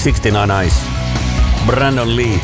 69 Eyes. Brandon Lee.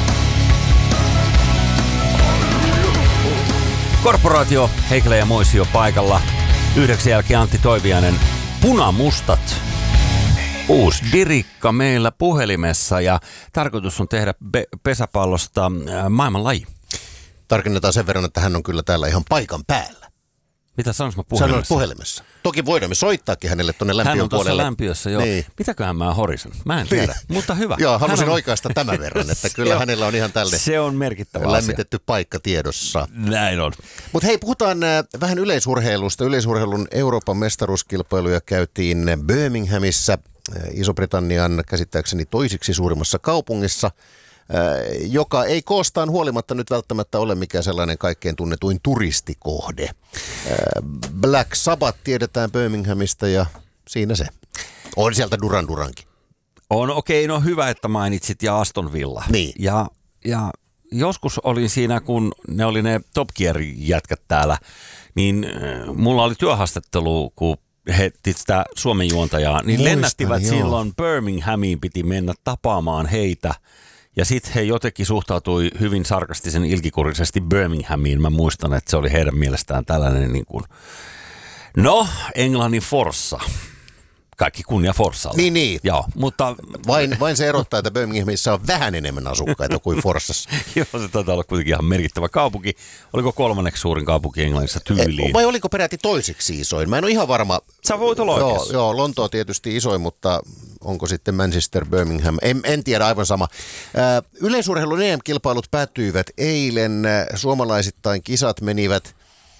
Korporaatio, Heikelä ja Moisio paikalla. 9 jälkeen Antti Toiviainen. Punamustat. Uusi dirikka meillä puhelimessa ja tarkoitus on tehdä pesäpallosta maailmanlaji. Tarkennetaan sen verran, että hän on kyllä täällä ihan paikan päällä. Mitä sanois mä puhelimessa? Sanoit puhelimessa. Toki voidaan soittaakin hänelle tuonne lämpiön puolelle. Hän on tuossa lämpiössä, joo. Niin. Mitäköhän mä horisen? Mä en tiedä, mutta hyvä. Joo, halusin oikaista tämän verran, että kyllä hänellä on ihan tälle se on merkittävä lämmitetty paikka tiedossa. Näin on. Mutta hei, puhutaan vähän yleisurheilusta. Yleisurheilun Euroopan mestaruuskilpailuja käytiin Birminghamissa, Iso-Britannian käsittääkseni toisiksi suurimmassa kaupungissa, joka ei koostaan huolimatta nyt välttämättä ole mikään sellainen kaikkein tunnetuin turistikohde. Black Sabbath tiedetään Birminghamista ja siinä se. On sieltä Duran Durankin. On, okei, no hyvä, että mainitsit ja Aston Villa. Niin. Ja joskus olin siinä, kun ne oli ne Top Gear-jätkät täällä, niin mulla oli työhaastattelu, kun he sitä Suomen juontajaa, niin muistan, lennättivät joo. silloin Birminghamiin, piti mennä tapaamaan heitä. Ja sitten he jotenkin suhtautui hyvin sarkastisen ilkikurisesti Birminghamiin. Mä muistan, että se oli heidän mielestään tällainen niin kuin, no, Englannin Forssa. Kaikki kunnia Forssalle. Niin. Joo, mutta Vain se erottaa, että Birminghamissa on vähän enemmän asukkaita kuin Forssassa. Joo, se taitaa olla kuitenkin ihan merkittävä kaupunki. Oliko 3. suurin kaupunki Englannissa tyyliin? Vai oliko peräti toiseksi isoin? Mä en ole ihan varma. Sä voit olla oikeassa. Joo, Lontoo tietysti isoin, mutta onko sitten Manchester, Birmingham? En tiedä, aivan sama. Yleisurheilun EM-kilpailut päättyivät eilen. Suomalaisittain kisat menivät,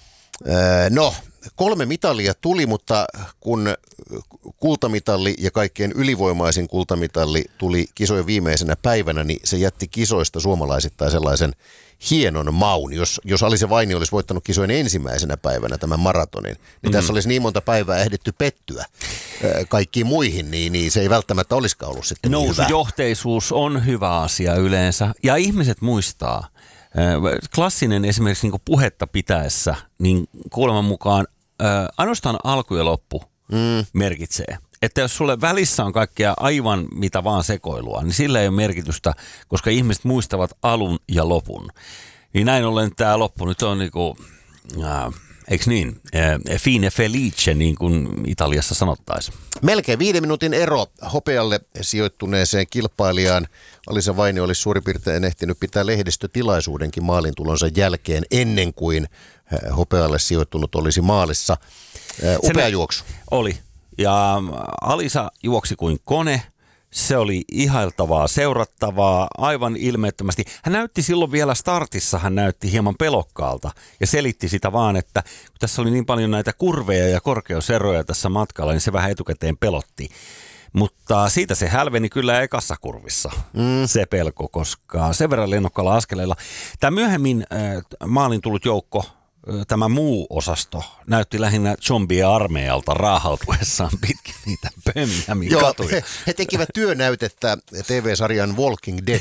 3 mitalia tuli, mutta kun kultamitalli ja kaikkein ylivoimaisin kultamitalli tuli kisojen viimeisenä päivänä, niin se jätti kisoista suomalaisittain sellaisen hienon maun. Jos Alise Vaini olisi voittanut kisojen ensimmäisenä päivänä tämän maratonin, niin tässä olisi niin monta päivää ehditty pettyä kaikkiin muihin, niin se ei välttämättä olisikaan ollut sitten niin hyvä. Nousujohteisuus on hyvä asia yleensä ja ihmiset muistaa. Klassinen esimerkiksi niin puhetta pitäessä, niin kuuleman mukaan ainoastaan alku ja loppu merkitsee. Että jos sulle välissä on kaikkea aivan mitä vaan sekoilua, niin sillä ei ole merkitystä, koska ihmiset muistavat alun ja lopun. Niin näin ollen tämä loppu nyt on niinku, eikö niin, fine felice, niin kuin Italiassa sanottaisiin. Melkein 5 minuutin ero hopealle sijoittuneeseen kilpailijaan. Alisa Vaini olisi suurin piirtein ehtinyt pitää lehdistötilaisuudenkin maalintulonsa jälkeen ennen kuin hopealle sijoittunut olisi maalissa. Upea juoksu. Oli. Ja Alisa juoksi kuin kone. Se oli ihailtavaa, seurattavaa, aivan ilmeettömästi. Hän näytti silloin vielä startissa, hän näytti hieman pelokkaalta ja selitti sitä vaan, että kun tässä oli niin paljon näitä kurveja ja korkeuseroja tässä matkalla, niin se vähän etukäteen pelotti. Mutta siitä se hälveni kyllä ekassa kurvissa, se pelko, koska sen verran lennokkaalla askeleella. Tämä myöhemmin maalin tullut joukko, tämä muu osasto, näytti lähinnä zombie-armeijalta raahautuessaan pitkin niitä Birminghamin katuja. He tekivät työnäytettä TV-sarjan Walking Dead.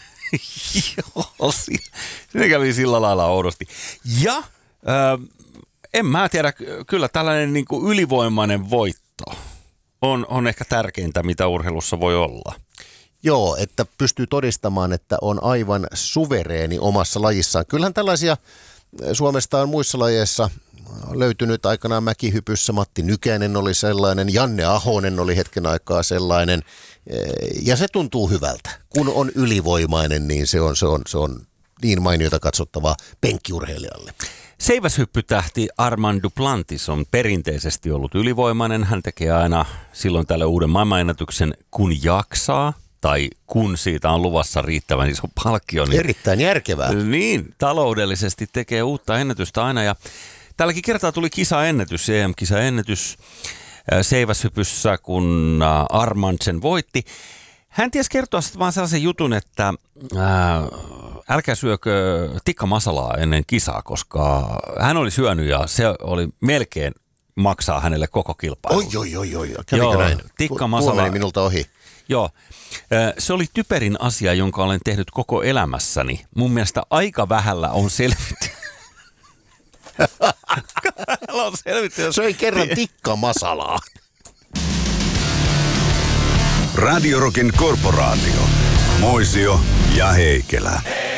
Joo, siinä kävi sillä lailla oudosti. Ja en mä tiedä, kyllä tällainen niin kuin ylivoimainen voitto on ehkä tärkeintä, mitä urheilussa voi olla. Joo, että pystyy todistamaan, että on aivan suvereeni omassa lajissaan. Kyllähän tällaisia Suomesta on muissa lajeissa löytynyt aikanaan mäkihypyssä. Matti Nykänen oli sellainen, Janne Ahonen oli hetken aikaa sellainen. Ja se tuntuu hyvältä. Kun on ylivoimainen, niin se on niin mainiota katsottavaa penkkiurheilijalle. Seiväshyppytähti Armand Duplantis on perinteisesti ollut ylivoimainen. Hän tekee aina silloin tällä uuden maailmanennätyksen, kun jaksaa. Tai kun siitä on luvassa riittävän iso palkkio. Niin, erittäin järkevää. Niin, taloudellisesti tekee uutta ennätystä aina. Ja tälläkin kertaa tuli kisaennätys, EM-kisaennätys seiväshypyssä, kun Armand sen voitti. Hän tiesi kertoa sitten vaan sellaisen jutun, että älkää syökö tikka masalaa ennen kisaa, koska hän oli syönyt ja se oli melkein maksaa hänelle koko kilpailu. Oi. Kävikö näin? Tikka masala. Tuo meni minulta ohi. Joo. Se oli typerin asia, jonka olen tehnyt koko elämässäni. Mun mielestä aika vähällä on selvitty. Söin kerran tikka masalaa. Radio Rockin korporaatio. Moisio ja Heikelä.